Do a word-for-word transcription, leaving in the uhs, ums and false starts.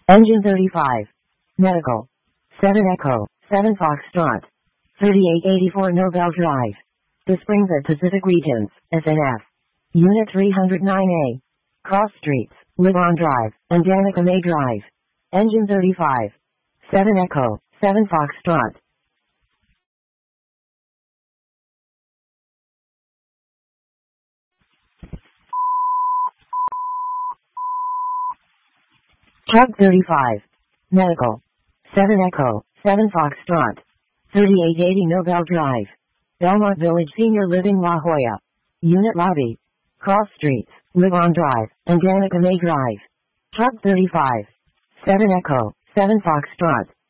Engine thirty-five. Medical. seven Echo, seven Foxtrot. thirty-eight eighty-four Nobel Drive. The Springs at Pacific Regions, S N F. Unit three oh nine A. Cross Streets, Livon Drive, and Danica May Drive. Engine thirty-five. seven Echo, seven Foxtrot. Truck thirty-five. Medical. seven Echo, seven Foxtrot. thirty-eight eighty Nobel Drive. Belmont Village Senior Living La Jolla. Unit Lobby. Cross Streets, Livon Drive, and Danica May Drive. Truck thirty-five. seven Echo, seven Foxtrot.